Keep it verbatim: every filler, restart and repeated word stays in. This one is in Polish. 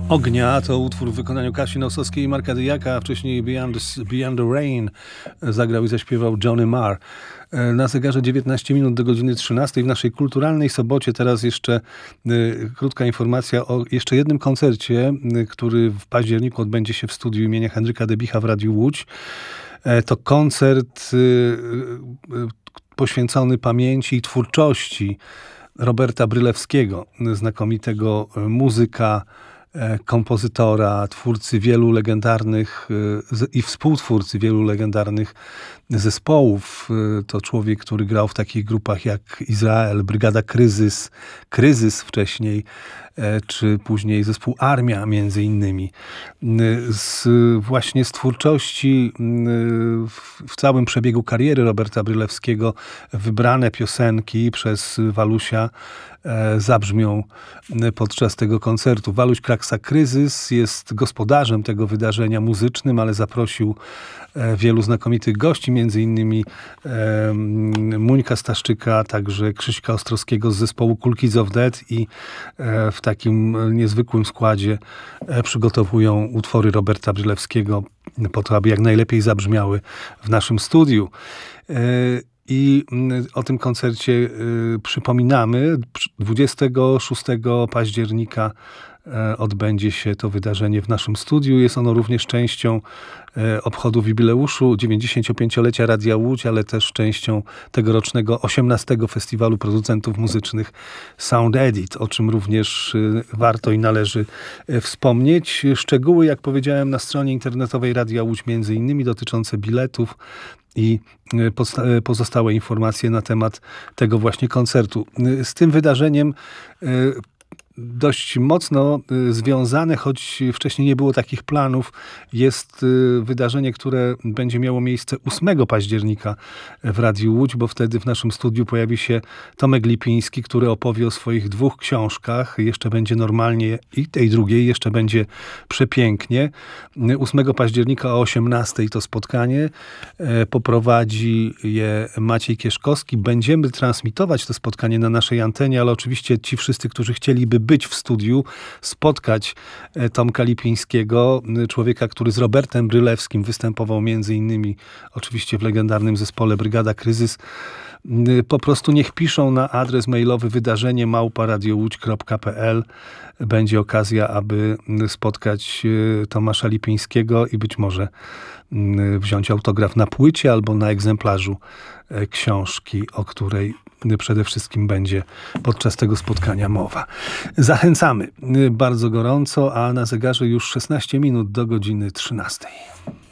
Ognia to utwór w wykonaniu Kasi Nosowskiej i Marka Dyjaka, a wcześniej Beyond the, Beyond the Rain zagrał i zaśpiewał Johnny Marr. Na zegarze dziewiętnaście minut do godziny trzynastej w naszej kulturalnej sobocie. Teraz jeszcze y, krótka informacja o jeszcze jednym koncercie, y, który w październiku odbędzie się w studiu imienia Henryka Debicha w Radiu Łódź. E, to koncert y, y, poświęcony pamięci i twórczości Roberta Brylewskiego, znakomitego muzyka, kompozytora, twórcy wielu legendarnych i współtwórcy wielu legendarnych zespołów. To człowiek, który grał w takich grupach jak Izrael, Brygada Kryzys, Kryzys wcześniej, czy później zespół Armia między innymi. Z, właśnie z twórczości w, w całym przebiegu kariery Roberta Brylewskiego wybrane piosenki przez Walusia zabrzmią podczas tego koncertu. Waluś Kraksa Kryzys jest gospodarzem tego wydarzenia muzycznym, ale zaprosił wielu znakomitych gości, między innymi Muńka Staszczyka, także Krzyśka Ostrowskiego z zespołu Cool Kids of Death i w takim niezwykłym składzie przygotowują utwory Roberta Brylewskiego po to, aby jak najlepiej zabrzmiały w naszym studiu. I o tym koncercie y, przypominamy. dwudziestego szóstego października y, odbędzie się to wydarzenie w naszym studiu. Jest ono również częścią y, obchodów jubileuszu dziewięćdziesięciopięciolecia Radia Łódź, ale też częścią tegorocznego osiemnastego Festiwalu Producentów Muzycznych Sound Edit, o czym również y, warto i należy y, wspomnieć. Szczegóły, jak powiedziałem, na stronie internetowej Radia Łódź, między innymi dotyczące biletów i pozostałe informacje na temat tego właśnie koncertu. Z tym wydarzeniem dość mocno związane, choć wcześniej nie było takich planów, jest wydarzenie, które będzie miało miejsce ósmego października w Radiu Łódź, bo wtedy w naszym studiu pojawi się Tomek Lipiński, który opowie o swoich dwóch książkach. Jeszcze będzie normalnie i tej drugiej, jeszcze będzie przepięknie. ósmego października o osiemnastej to spotkanie. Poprowadzi je Maciej Kieszkowski. Będziemy transmitować to spotkanie na naszej antenie, ale oczywiście ci wszyscy, którzy chcieliby być w studiu, spotkać Tomka Lipińskiego, człowieka, który z Robertem Brylewskim występował między innymi oczywiście w legendarnym zespole Brygada Kryzys. Po prostu niech piszą na adres mailowy wydarzenie małpa radiołódź kropka p l. Będzie okazja, aby spotkać Tomasza Lipińskiego i być może wziąć autograf na płycie albo na egzemplarzu książki, o której przede wszystkim będzie podczas tego spotkania mowa. Zachęcamy bardzo gorąco, a na zegarze już szesnaście minut do godziny trzynastej.